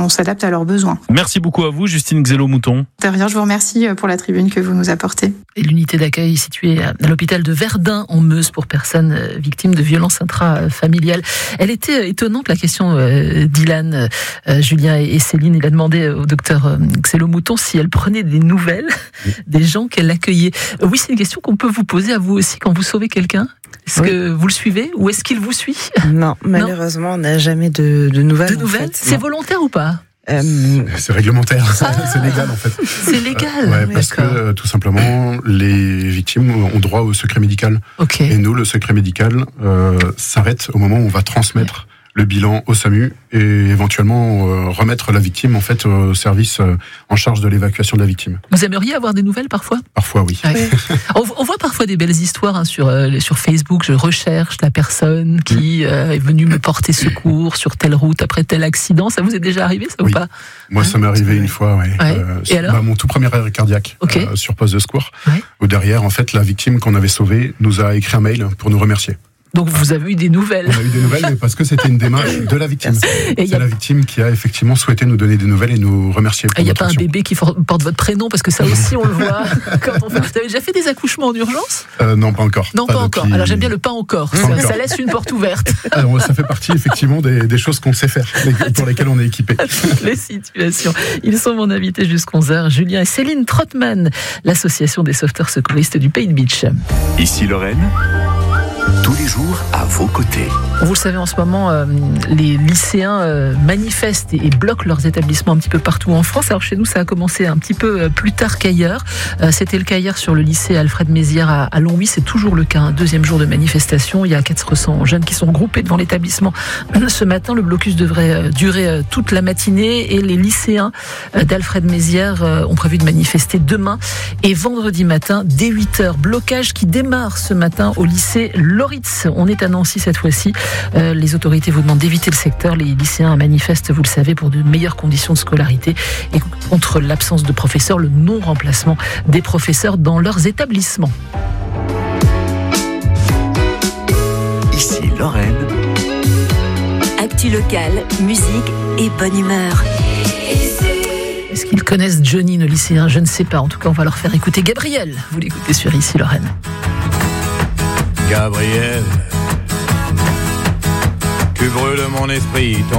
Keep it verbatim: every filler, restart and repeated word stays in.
s'adapte à leurs besoins. Merci beaucoup à vous, Justine Xelo-Mouton. De rien, je vous remercie pour la tribune que vous nous apportez. Et l'unité d'accueil située à l'hôpital de Verdun en Meuse pour personnes victimes de violences intrafamiliales. Elle était étonnante, la question d'Ilan, Julien et Céline. Il a demandé au docteur Xelo-Mouton si elle prenait des nouvelles des gens qu'elle accueillait. Oui, c'est une question qu'on peut vous poser à vous aussi quand vous sauvez quelqu'un. Est-ce oui. que vous le suivez ou est-ce qu'il vous suit ? Non, malheureusement, non on n'a jamais de, de nouvelles. De nouvelles ? En fait. C'est non. volontaire ou pas ? Euh... C'est réglementaire, ah, c'est légal en fait. C'est légal. Ouais, oui, parce d'accord. que euh, tout simplement, les victimes ont droit au secret médical. Okay. Et nous, le secret médical euh, s'arrête au moment où on va transmettre ouais. le bilan au SAMU et éventuellement euh, remettre la victime en fait au service euh, en charge de l'évacuation de la victime. Vous aimeriez avoir des nouvelles parfois ? Parfois, oui. Ouais. on, on voit parfois des belles histoires hein, sur euh, sur Facebook. Je recherche la personne qui euh, est venue me porter secours sur telle route après tel accident. Ça vous est déjà arrivé, ça oui. ou pas ? Moi, ça m'est arrivé une fois. Ouais. Ouais. Euh, et alors ? bah, mon tout premier arrêt cardiaque okay. euh, sur poste de secours. Ouais. Où derrière, en fait, la victime qu'on avait sauvée nous a écrit un mail pour nous remercier. Donc vous avez eu des nouvelles. On a eu des nouvelles, mais parce que c'était une démarche de la victime. Et c'est a... la victime qui a effectivement souhaité nous donner des nouvelles et nous remercier. Il n'y a pas un bébé qui porte votre prénom, parce que ça aussi on le voit. Quand on fait... Vous avez déjà fait des accouchements en urgence ? euh, Non, pas encore. Non, pas, pas encore. Depuis... Alors j'aime bien le pas encore. Ça, encore. Ça laisse une porte ouverte. Alors, ça fait partie effectivement des, des choses qu'on sait faire, pour lesquelles on est équipé. Les situations. Ils sont mon invité jusqu'à onze heures. Julien et Céline Trottmann, l'association des sauveteurs secouristes du Pays de Bitche. Ici Lorraine. Tous les jours à vos côtés. Vous le savez, en ce moment, euh, les lycéens euh, manifestent et, et bloquent leurs établissements un petit peu partout en France. Alors chez nous, ça a commencé un petit peu plus tard qu'ailleurs. Euh, c'était le cas hier sur le lycée Alfred Mézières à, à Longwy. C'est toujours le cas. Un deuxième jour de manifestation. Il y a quatre cents jeunes qui sont regroupés devant l'établissement. Ce matin, le blocus devrait durer toute la matinée et les lycéens d'Alfred Mézières ont prévu de manifester demain et vendredi matin dès huit heures. Blocage qui démarre ce matin au lycée Loritz. On est à Nancy cette fois-ci. Euh, les autorités vous demandent d'éviter le secteur. Les lycéens manifestent, vous le savez, pour de meilleures conditions de scolarité et contre l'absence de professeurs, le non-remplacement des professeurs dans leurs établissements. Ici Lorraine. Actu locale, musique et bonne humeur. Est-ce qu'ils connaissent Johnny, nos lycéens ? Je ne sais pas. En tout cas, on va leur faire écouter Gabriel. Vous l'écoutez sur Ici Lorraine. Gabriel, tu brûles mon esprit.